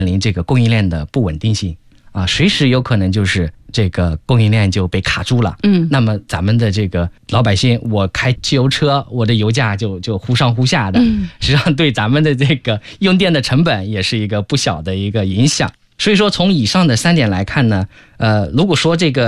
临这个供应链的不稳定性啊，随时有可能就是这个供应链就被卡住了。那么咱们的这个老百姓，我开汽油车，我的油价就忽上忽下的，实际上对咱们的这个用电的成本也是一个不小的一个影响。所以说从以上的3点来看呢，如果说这个